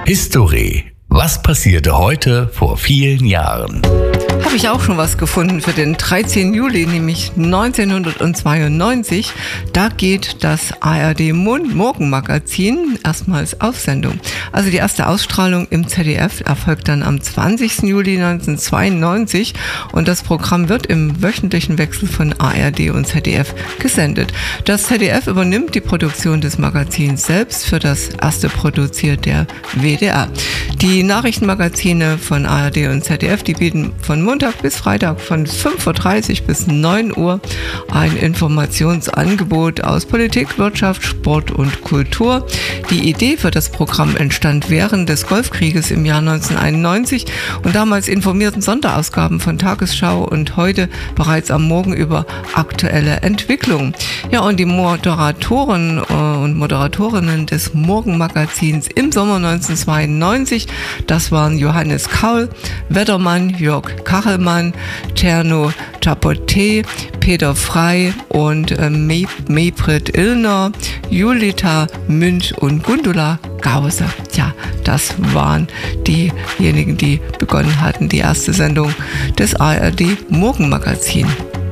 History. Was passierte heute vor vielen Jahren? Habe ich auch schon was gefunden für den 13. Juli, nämlich 1992. Da geht das ARD-Morgenmagazin erstmals auf Sendung. Also die erste Ausstrahlung im ZDF erfolgt dann am 20. Juli 1992 und das Programm wird im wöchentlichen Wechsel von ARD und ZDF gesendet. Das ZDF übernimmt die Produktion des Magazins selbst, für das erste produziert der WDR. Die Nachrichtenmagazine von ARD und ZDF, die bieten von Montag bis Freitag von 5.30 Uhr bis 9 Uhr ein Informationsangebot aus Politik, Wirtschaft, Sport und Kultur. Die Idee für das Programm entstand während des Golfkrieges im Jahr 1991 und damals informierten Sonderausgaben von Tagesschau und heute bereits am Morgen über aktuelle Entwicklungen. Ja, und die Moderatoren und Moderatorinnen des Morgenmagazins im Sommer 1992, das waren Johannes Kaul, Wettermann, Jörg Kachelmann, Cerno Chapote, Peter Frey und Mebrit Illner, Julita Münch und Gundula Gause. Ja, das waren diejenigen, die begonnen hatten, die erste Sendung des ARD Morgenmagazins.